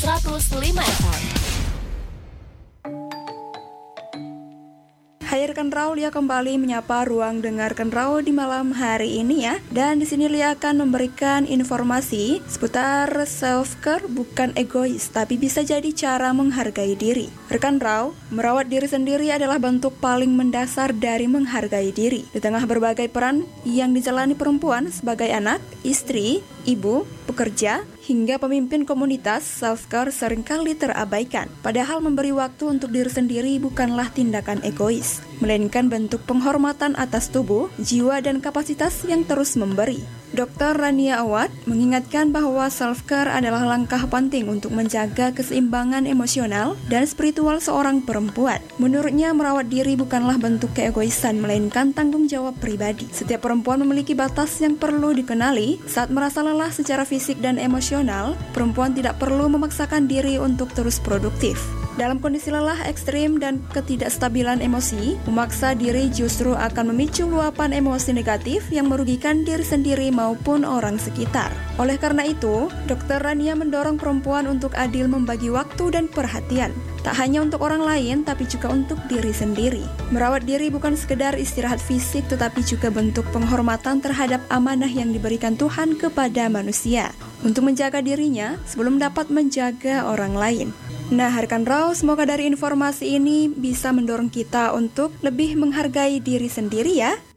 105 FM. Hai rekan Rau, Lia kembali menyapa ruang dengarkan Rau di malam hari ini ya. Dan di sini Lia akan memberikan informasi seputar self-care bukan egois, tapi bisa jadi cara menghargai diri. Rekan Rau, merawat diri sendiri adalah bentuk paling mendasar dari menghargai diri. Di tengah berbagai peran yang dijalani perempuan sebagai anak, istri, ibu, pekerja, hingga pemimpin komunitas, self-care seringkali terabaikan. Padahal memberi waktu untuk diri sendiri bukanlah tindakan egois, melainkan bentuk penghormatan atas tubuh, jiwa, dan kapasitas yang terus memberi. Dr. Rania Awad mengingatkan bahwa self-care adalah langkah penting untuk menjaga keseimbangan emosional dan spiritual seorang perempuan. Menurutnya, merawat diri bukanlah bentuk keegoisan, melainkan tanggung jawab pribadi. Setiap perempuan memiliki batas yang perlu dikenali. Saat merasa lelah secara fisik dan emosional, perempuan tidak perlu memaksakan diri untuk terus produktif. Dalam kondisi lelah ekstrim dan ketidakstabilan emosi, memaksa diri justru akan memicu luapan emosi negatif yang merugikan diri sendiri maupun orang sekitar. Oleh karena itu, Dr. Rania mendorong perempuan untuk adil membagi waktu dan perhatian. Tak hanya untuk orang lain, tapi juga untuk diri sendiri. Merawat diri bukan sekedar istirahat fisik, tetapi juga bentuk penghormatan terhadap amanah yang diberikan Tuhan kepada manusia, untuk menjaga dirinya sebelum dapat menjaga orang lain. Nah, rekan Rau, semoga dari informasi ini bisa mendorong kita untuk lebih menghargai diri sendiri ya.